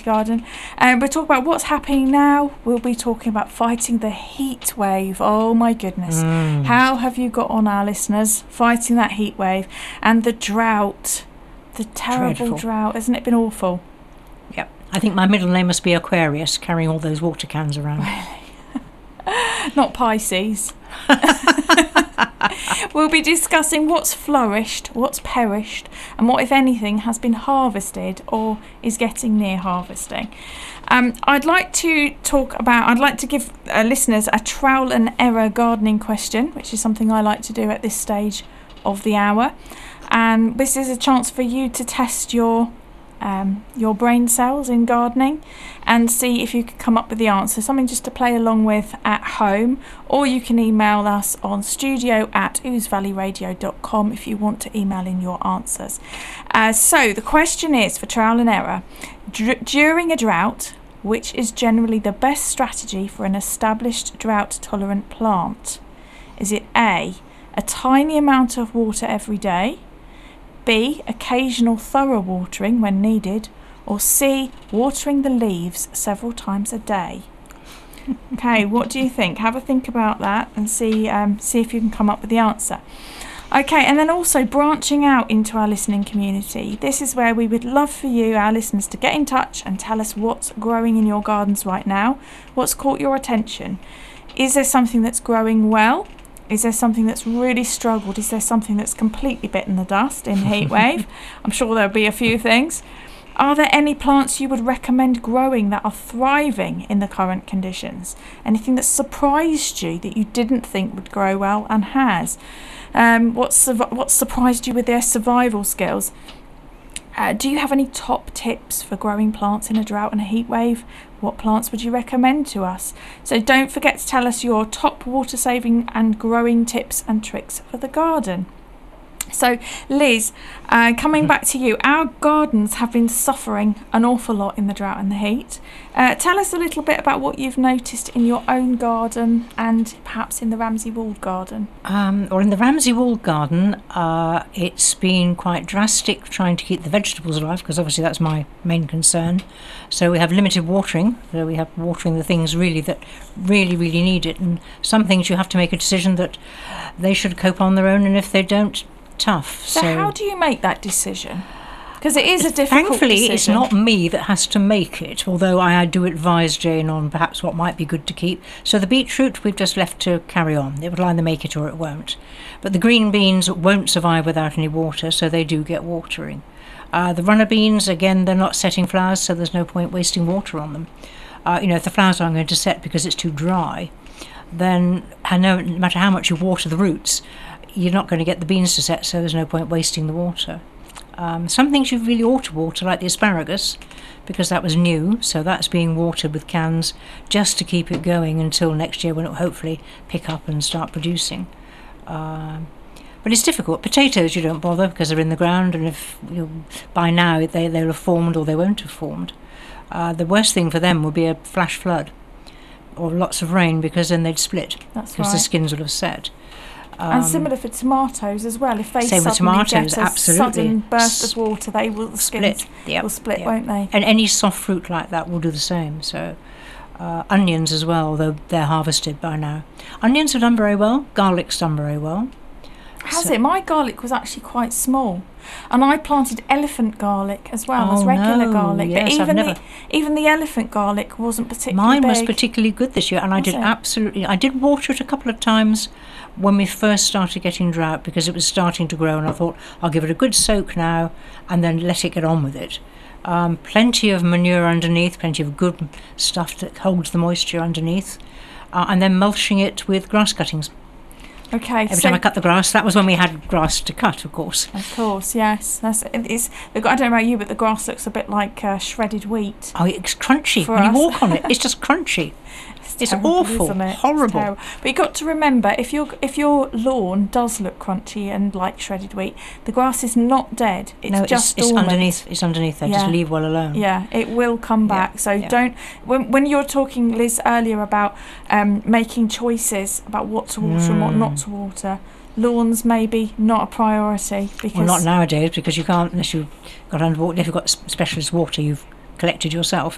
garden. And we'll talk about what's happening now. We'll be talking about fighting the heat wave. Oh my goodness. How have you got on, our listeners, fighting that heat wave and the drought? The terrible drought. Hasn't it been awful? Yep. I think my middle name must be Aquarius, carrying all those water cans around. Not Pisces. We'll be discussing what's flourished, what's perished, and what, if anything, has been harvested or is getting near harvesting. I'd like to give listeners a trial and error gardening question, which is something I like to do at this stage of the hour. And this is a chance for you to test your brain cells in gardening and see if you can come up with the answer, something just to play along with at home, or you can email us on studio@ousevalleyradio.com if you want to email in your answers. So the question is, for trial and error, during a drought, which is generally the best strategy for an established drought tolerant plant? Is it A, a tiny amount of water every day, B, occasional thorough watering when needed, or C, watering the leaves several times a day? Okay, what do you think? Have a think about that and see if you can come up with the answer. Okay, and then also branching out into our listening community. This is where we would love for you, our listeners, to get in touch and tell us what's growing in your gardens right now, what's caught your attention. Is there something that's growing well? Is there something that's really struggled? Is there something that's completely bitten the dust in the heat wave? I'm sure there'll be a few things. Are there any plants you would recommend growing that are thriving in the current conditions? Anything that surprised you that you didn't think would grow well and has? What surprised you with their survival skills? Do you have any top tips for growing plants in a drought and a heat wave? What plants would you recommend to us? So don't forget to tell us your top water saving and growing tips and tricks for the garden. So Liz, coming back to you, our gardens have been suffering an awful lot in the drought and the heat. Tell us a little bit about what you've noticed in your own garden and perhaps in the Ramsey Wald garden. Or in the Ramsey Wald garden, it's been quite drastic trying to keep the vegetables alive, because obviously that's my main concern. So we have limited watering, so we have watering the things really that really need it, and some things you have to make a decision that they should cope on their own, and if they don't, tough. So how do you make that decision? Because it is a difficult thankfully decision. It's not me that has to make it, although I do advise Jane on perhaps what might be good to keep. So the beetroot we've just left to carry on. It will either make it or it won't. But the green beans won't survive without any water, so they do get watering. The runner beans, again, they're not setting flowers, so there's no point wasting water on them. If the flowers aren't going to set because it's too dry, then no matter how much you water the roots, you're not going to get the beans to set, so there's no point wasting the water. Some things you really ought to water, like the asparagus, because that was new, so that's being watered with cans just to keep it going until next year when it will hopefully pick up and start producing. But it's difficult. Potatoes you don't bother because they're in the ground, and if by now they'll have formed or they won't have formed. The worst thing for them would be a flash flood or lots of rain, because then they'd split. That's because right. The skins would have set. And similar for tomatoes as well. If they same with suddenly tomatoes, get a absolutely. sudden burst of water, the skins will split, won't they? And any soft fruit like that will do the same. So onions as well, though they're harvested by now. Onions have done very well. Garlic's done very well. Has it? My garlic was actually quite small, and I planted elephant garlic as well as regular garlic. Yes, but even the elephant garlic wasn't particularly Mine big. was particularly good this year, and I did water it a couple of times when we first started getting drought, because it was starting to grow, and I thought I'll give it a good soak now and then let it get on with it. Plenty of manure underneath, plenty of good stuff that holds the moisture underneath, and then mulching it with grass cuttings. Okay. Every time I cut the grass, that was when we had grass to cut, of course. Of course, yes. I don't know about you, but the grass looks a bit like shredded wheat. Oh, it's crunchy. When you walk on it, it's just crunchy. It's terrible, awful, isn't it? Horrible. But you've got to remember, if your lawn does look crunchy and like shredded wheat, the grass is not dead. It's underneath. It's underneath there. Yeah. Just leave well alone. Yeah, it will come back. Yeah. So don't. When you're talking, Liz, earlier about making choices about what to water and what not to water, lawns maybe not a priority, because not nowadays, because you can't, unless you've got specialist water you've collected yourself.